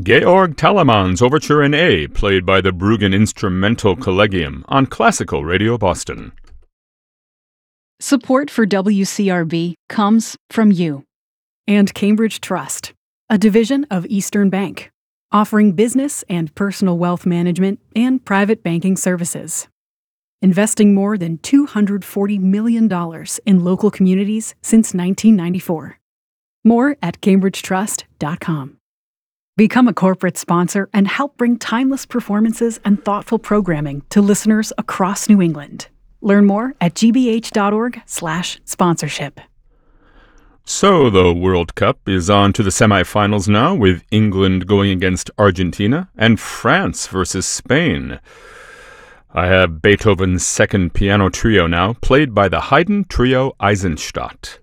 Georg Telemann's Overture in A, played by the Bruggen Instrumental Collegium on Classical Radio Boston. Support for WCRB comes from you. And Cambridge Trust, a division of Eastern Bank, offering business and personal wealth management and private banking services. Investing more than $240 million in local communities since 1994. More at cambridgetrust.com. Become a corporate sponsor and help bring timeless performances and thoughtful programming to listeners across New England. Learn more at gbh.org/sponsorship. So the World Cup is on to the semifinals now, with England going against Argentina and France versus Spain. I have Beethoven's Second Piano Trio now, played by the Haydn Trio Eisenstadt.